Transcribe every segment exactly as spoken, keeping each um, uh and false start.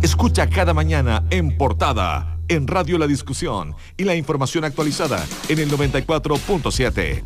Escucha cada mañana en Portada, en Radio La Discusión y la información actualizada en el noventa y cuatro punto siete.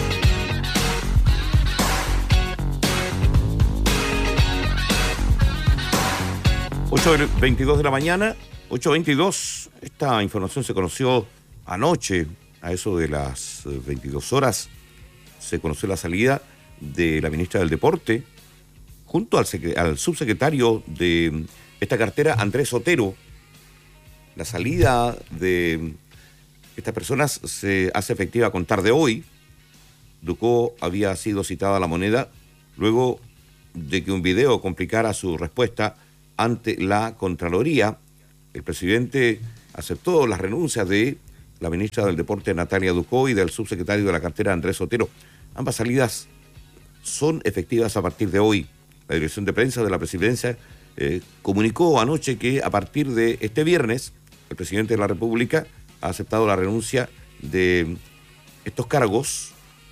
ocho veintidós de la mañana, ocho veintidós. Esta información se conoció anoche, a eso de las veintidós horas. Se conoció la salida de la ministra del Deporte, junto al, al subsecretario de esta cartera, Andrés Otero. La salida de estas personas se hace efectiva a contar de hoy. Ducó había sido citada a La Moneda luego de que un video complicara su respuesta ante la Contraloría. El presidente aceptó las renuncias de la ministra del Deporte, Natalia Ducó, y del subsecretario de la cartera, Andrés Otero. Ambas salidas son efectivas a partir de hoy. La dirección de prensa de la presidencia eh, comunicó anoche que a partir de este viernes el presidente de la República ha aceptado la renuncia de estos cargos,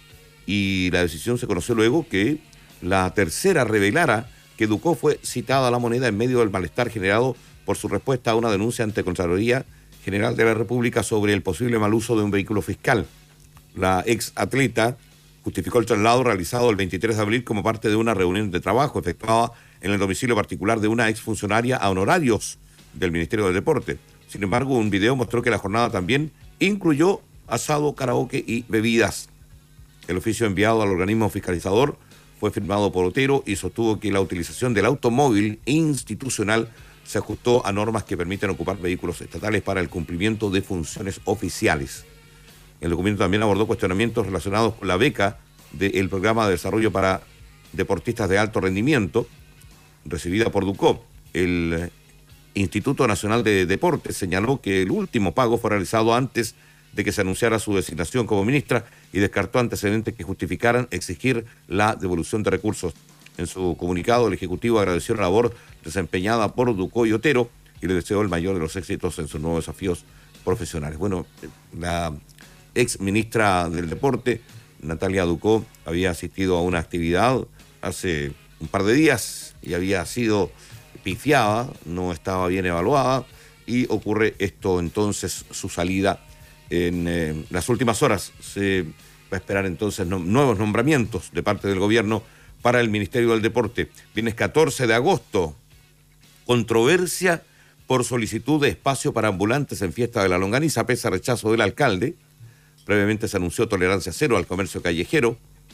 y la decisión se conoció luego que la tercera revelara que Ducó fue citada a La Moneda en medio del malestar generado por su respuesta a una denuncia ante Contraloría General de la República sobre el posible mal uso de un vehículo fiscal. La ex atleta justificó el traslado realizado el veintitrés de abril como parte de una reunión de trabajo efectuada en el domicilio particular de una exfuncionaria a honorarios del Ministerio del Deporte. Sin embargo, un video mostró que la jornada también incluyó asado, karaoke y bebidas. El oficio enviado al organismo fiscalizador fue firmado por Otero y sostuvo que la utilización del automóvil institucional se ajustó a normas que permiten ocupar vehículos estatales para el cumplimiento de funciones oficiales. El documento también abordó cuestionamientos relacionados con la beca del Programa de Desarrollo para Deportistas de Alto Rendimiento, recibida por Ducó. El Instituto Nacional de Deportes señaló que el último pago fue realizado antes de que se anunciara su designación como ministra y descartó antecedentes que justificaran exigir la devolución de recursos. En su comunicado, el Ejecutivo agradeció la labor desempeñada por Ducó y Otero y le deseó el mayor de los éxitos en sus nuevos desafíos profesionales. Bueno, la ex ministra del Deporte, Natalia Ducó, había asistido a una actividad hace un par de días y había sido pifiada, no estaba bien evaluada, y ocurre esto entonces, su salida en eh, las últimas horas. Se va a esperar entonces no, nuevos nombramientos de parte del gobierno para el Ministerio del Deporte. Viernes catorce de agosto, controversia por solicitud de espacio para ambulantes en fiesta de la longaniza, pese a rechazo del alcalde. Previamente se anunció tolerancia cero al comercio callejero.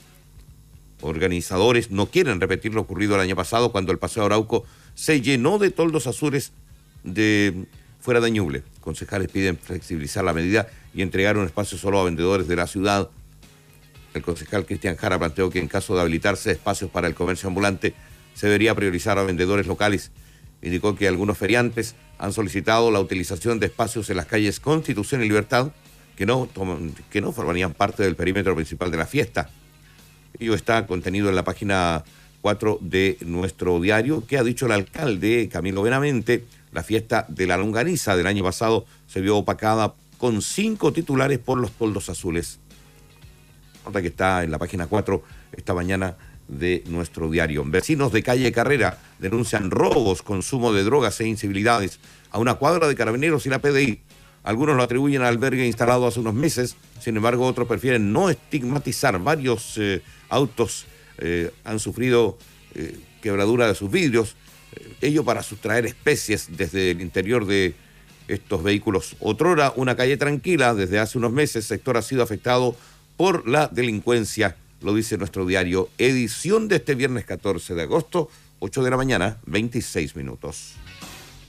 Organizadores no quieren repetir lo ocurrido el año pasado, cuando el Paseo Arauco se llenó de toldos azules de fuera de Ñuble. Concejales piden flexibilizar la medida y entregar un espacio solo a vendedores de la ciudad. El concejal Cristian Jara planteó que en caso de habilitarse espacios para el comercio ambulante, se debería priorizar a vendedores locales. Indicó que algunos feriantes han solicitado la utilización de espacios en las calles Constitución y Libertad que no, toman, que no formarían parte del perímetro principal de la fiesta. Ello está contenido en la página cuatro de nuestro diario. ¿Qué ha dicho el alcalde Camilo Benavente? La fiesta de la longaniza del año pasado se vio opacada con cinco titulares por los toldos azules. Nota que está en la página cuatro esta mañana de nuestro diario. Vecinos de calle Carrera denuncian robos, consumo de drogas e incivilidades a una cuadra de Carabineros y la P D I. Algunos lo atribuyen al albergue instalado hace unos meses, sin embargo otros prefieren no estigmatizar. Varios eh, autos eh, han sufrido eh, quebradura de sus vidrios, eh, ello para sustraer especies desde el interior de estos vehículos. Otrora una calle tranquila, desde hace unos meses el sector ha sido afectado por la delincuencia, lo dice nuestro diario. Edición de este viernes catorce de agosto, ocho de la mañana, veintiséis minutos.